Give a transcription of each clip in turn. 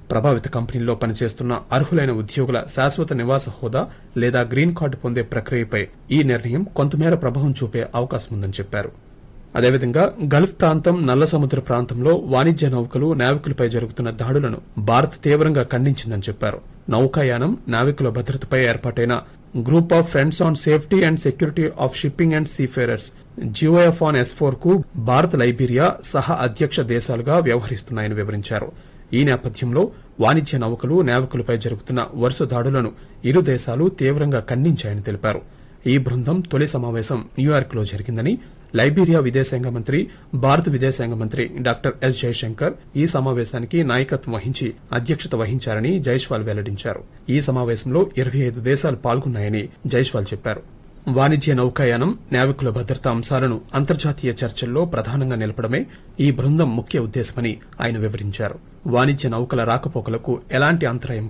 ప్రభావిత కంపెనీల్లో పనిచేస్తున్న అర్హులైన ఉద్యోగుల శాశ్వత నివాస హోదా లేదా గ్రీన్ కార్డు పొందే ప్రక్రియపై ఈ నిర్ణయం కొంతమేర ప్రభావం చూపే అవకాశముందని చెప్పారు. అదేవిధంగా గల్ఫ్ ప్రాంతం, నల్ల సముద్ర ప్రాంతంలో వాణిజ్య నౌకలు, నావికులపై జరుగుతున్న దాడులను భారత్ తీవ్రంగా ఖండించిందని చెప్పారు. నౌకాయానం, నావికుల భద్రతపై ఏర్పాటైన group of friends on safety and security of shipping and seafarers GOF on S4 కు భారత్, లైబీరియా సహ అధ్యక్ష దేశాలుగా వ్యవహరిస్తున్నాయని వివరించారు. ఈ నేపథ్యంలో వాణిజ్య నౌకలు, నావికులపై జరుగుతున్న వరుస దాడులను ఇరు దేశాలు తీవ్రంగా ఖండించాయని తెలిపారు. ఈ బృందం తొలి సమావేశం న్యూయార్క్ లో జరిగిందని, లైబీరియా విదేశాంగ మంత్రి, భారత విదేశాంగ మంత్రి డాక్టర్ ఎస్ జైశంకర్ ఈ సమావేశానికి నాయకత్వం వహించి అధ్యక్షత వహించారని జైస్వాల్ వెల్లడించారు. ఈ సమావేశంలో 25 దేశాలు పాల్గొన్నాయని జైస్వాల్ చెప్పారు. వాణిజ్య నౌకాయానం, నావికుల భద్రతా అంశాలను అంతర్జాతీయ చర్చల్లో ప్రధానంగా నిలపడమే ఈ బృందం ముఖ్య ఉద్దేశమని ఆయన వివరించారు. వాణిజ్య నౌకల రాకపోకలకు ఎలాంటి అంతరాయం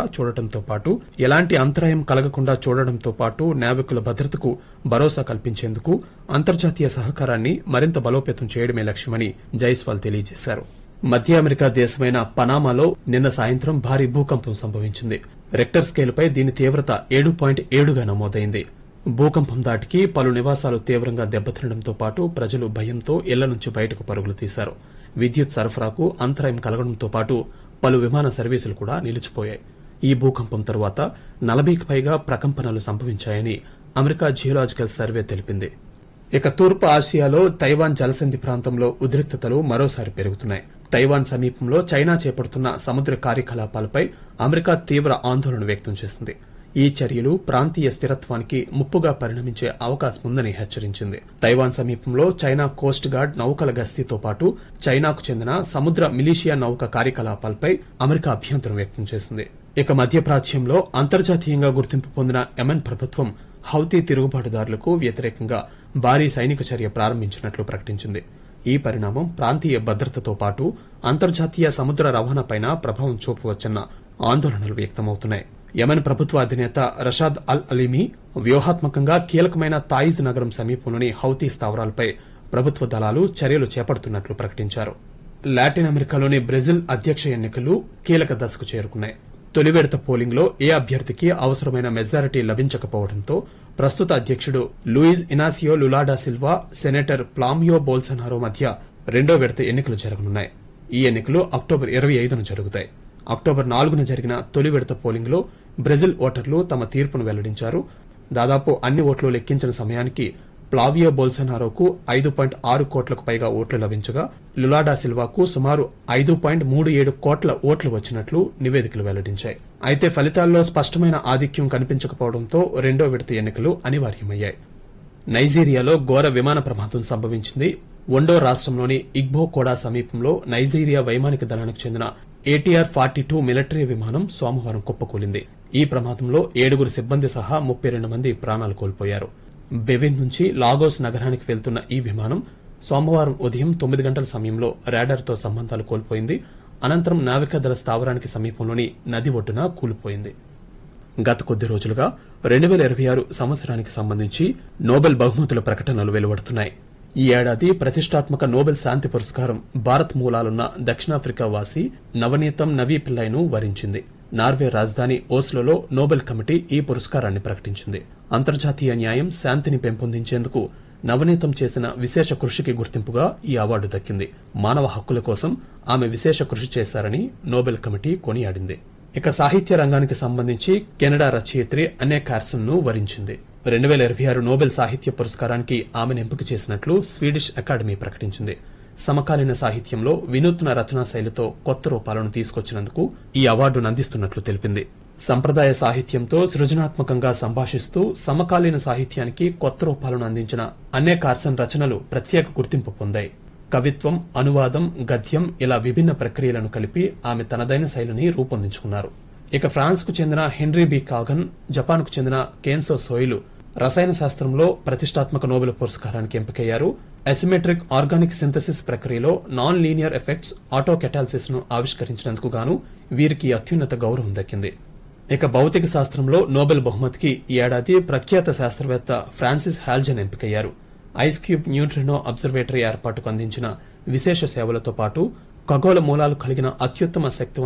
కలగకుండా చూడడంతో పాటు నావికుల భద్రతకు భరోసా కల్పించేందుకు అంతర్జాతీయ సహకారాన్ని మరింత బలోపేతం చేయడమే లక్ష్యమని జైస్వాల్ తెలియజేశారు. మధ్య అమెరికా దేశమైన పనామాలో నిన్న సాయంత్రం భారీ భూకంపం సంభవించింది. రెక్టర్ స్కేలుపై దీని తీవ్రత 7.7గా నమోదైంది. భూకంపం దాటికి పలు నివాసాలు తీవ్రంగా దెబ్బతినడంతో పాటు ప్రజలు భయంతో ఇళ్ల నుంచి బయటకు పరుగులు తీశారు. విద్యుత్ సరఫరాకు అంతరాయం కలగడంతో పాటు పలు విమాన సర్వీసులు కూడా నిలిచిపోయాయి. ఈ భూకంపం తరువాత 40కి పైగా ప్రకంపనలు సంభవించాయని అమెరికా జియోలాజికల్ సర్వే తెలిపింది. ఇక తూర్పు ఆసియాలో తైవాన్ జలసంధి ప్రాంతంలో ఉద్రిక్తతలు మరోసారి పెరుగుతున్నాయి. తైవాన్ సమీపంలో చైనా చేపడుతున్న సముద్ర కార్యకలాపాలపై అమెరికా తీవ్ర ఆందోళన వ్యక్తం చేసింది. ఈ చర్యలు ప్రాంతీయ స్థిరత్వానికి ముప్పుగా పరిణమించే అవకాశముందని హెచ్చరించింది. తైవాన్ సమీపంలో చైనా కోస్ట్ గార్డ్ నౌకల గస్తీతో పాటు చైనాకు చెందిన సముద్ర మిలీషియా నౌక కార్యకలాపాలపై అమెరికా అభ్యంతరం వ్యక్తం చేసింది. ఇక మధ్యప్రాచ్యంలో అంతర్జాతీయంగా గుర్తింపు పొందిన యెమెన్ ప్రభుత్వం హౌతీ తిరుగుబాటుదారులకు వ్యతిరేకంగా భారీ సైనిక చర్య ప్రారంభించినట్లు ప్రకటించింది. ఈ పరిణామం ప్రాంతీయ భద్రతతో పాటు అంతర్జాతీయ సముద్ర రవాణాపైన ప్రభావం చూపవచ్చన్న ఆందోళనలు వ్యక్తమవుతున్నాయి. యెమెన్ ప్రభుత్వ అధినేత రషాద్ అల్ అలీమీ వ్యూహాత్మకంగా కీలకమైన తాయిజ్ నగరం సమీపంలోని హౌతీ స్థావరాలపై ప్రభుత్వ దళాలు చర్యలు చేపడుతున్నట్లు ప్రకటించారు. లాటిన్ అమెరికాలోని బ్రెజిల్ అధ్యక్ష ఎన్నికలు కీలక దశకు చేరుకున్నాయి. తొలి విడత పోలింగ్లో ఏ అభ్యర్థికి అవసరమైన మెజారిటీ లభించకపోవడంతో ప్రస్తుత అధ్యకుడు Luiz Inacio Lula da Silva, senator ప్లామియో Bolsonaro మధ్య రెండో విడత ఎన్నికలు జరగనున్నాయి. ఈ ఎన్నికలు అక్టోబర్ 25న జరుగుతాయి. అక్టోబర్ 4న జరిగిన తొలి విడత పోలింగ్లో బ్రెజిల్ ఓటర్లు తమ తీర్పును వెల్లడించారు. దాదాపు అన్ని ఓట్లు లెక్కించిన సమయానికి ప్లావియో బోల్సనారోకు 5.6 కోట్లకు పైగా ఓట్లు లభించగా లులా డా సిల్వాకు సుమారు 5.37 కోట్ల ఓట్లు వచ్చినట్లు నివేదికలు వెల్లడించాయి. అయితే ఫలితాల్లో స్పష్టమైన ఆధిక్యం కనిపించకపోవడంతో రెండో విడత ఎన్నికలు అనివార్యమయ్యాయి. నైజీరియాలో ఘోర విమాన ప్రమాదం సంభవించింది. ఒండో రాష్టంలోని ఇగ్బో కోడా సమీపంలో నైజీరియా వైమానిక దళానికి చెందిన ATR-42 మిలిటరీ విమానం సోమవారం కుప్పకూలింది. ఈ ప్రమాదంలో 7 సిబ్బంది సహా 32 మంది ప్రాణాలు కోల్పోయారు. బెవిన్ నుంచి లాగోస్ నగరానికి వెళ్తున్న ఈ విమానం సోమవారం ఉదయం 9 గంటల సమయంలో రాడార్తో సంబంధాలు కోల్పోయింది. అనంతరం నావికాదళ స్థావరానికి సమీపంలోని నది ఒడ్డున కూలిపోయింది. గత కొద్ది రోజులుగా 2026 సంవత్సరానికి సంబంధించి నోబెల్ బహుమతుల ప్రకటనలు వెలువడుతున్నాయి. ఈ ఏడాది ప్రతిష్టాత్మక నోబెల్ శాంతి పురస్కారం భారత్ మూలాలున్న దక్షిణాఫ్రికా వాసి నవనీతం నవీ పిల్లైను వరించింది. నార్వే రాజధాని ఓస్లోలో నోబెల్ కమిటీ ఈ పురస్కారాన్ని ప్రకటించింది. అంతర్జాతీయ న్యాయం, శాంతిని పెంపొందించేందుకు నవనీతం చేసిన విశేష కృషికి గుర్తింపుగా ఈ అవార్డు దక్కింది. మానవ హక్కుల కోసం ఆమె విశేష కృషి చేశారని నోబెల్ కమిటీ కొనియాడింది. ఇక సాహిత్య రంగానికి సంబంధించి కెనడా రచయిత్రి అనే కార్సన్ ను వరించింది. 2026 నోబెల్ సాహిత్య పురస్కారానికి ఆమెను ఎంపిక చేసినట్లు స్వీడిష్ అకాడమీ ప్రకటించింది. సమకాలీన సాహిత్యంలో వినూత్న రచనా శైలితో కొత్త రూపాలను తీసుకొచ్చినందుకు ఈ అవార్డును అందిస్తున్నట్లు తెలిపింది. సంప్రదాయ సాహిత్యంతో సృజనాత్మకంగా సంభాషిస్తూ సమకాలీన సాహిత్యానికి కొత్త రూపాలను అందించిన అనే కార్సన్ రచనలు ప్రత్యేక గుర్తింపు పొందాయి. కవిత్వం, అనువాదం, గద్యం ఇలా విభిన్న ప్రక్రియలను కలిపి ఆమె తనదైన శైలిని రూపొందించుకున్నారు. ఇక ఫ్రాన్స్ కు చెందిన హెన్రీ బి కాగన్, జపాన్ కు చెందిన కేన్సో సోయిలు రసాయన శాస్త్రంలో ప్రతిష్టాత్మక నోబెల్ పురస్కారానికి ఎంపికయ్యారు. అసిమెట్రిక్ ఆర్గానిక్ సింథసిస్ ప్రక్రియలో నాన్ లీనియర్ ఎఫెక్ట్స్ ఆటోకెటాలసిస్ ను ఆవిష్కరించినందుకు గాను వీరికి అత్యున్నత గౌరవం దక్కింది. ఇక భౌతిక శాస్త్రంలో నోబెల్ బహుమతికి ఈ ఏడాది ప్రఖ్యాత శాస్త్రవేత్త ఫ్రాన్సిస్ హాల్జన్ ఎంపికయ్యారు. ఐస్ క్యూబ్ న్యూట్రినో అబ్జర్వేటరీ ఏర్పాటుకు అందించిన విశేష సేవలతో పాటు ఖగోళ మూలాలు కలిగిన అత్యుత్తమ శక్తి